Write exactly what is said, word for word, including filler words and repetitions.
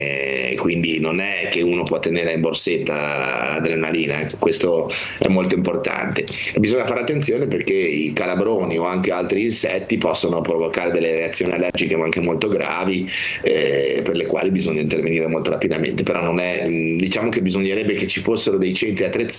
eh, quindi non è che uno può tenere in borsetta l'adrenalina, ecco, questo è molto importante. E bisogna fare attenzione perché i calabroni o anche altri insetti possono provocare delle reazioni allergiche anche molto gravi, eh, per le quali bisogna intervenire molto rapidamente, però non è, mh, diciamo che bisognerebbe che ci fossero dei centri attrezzati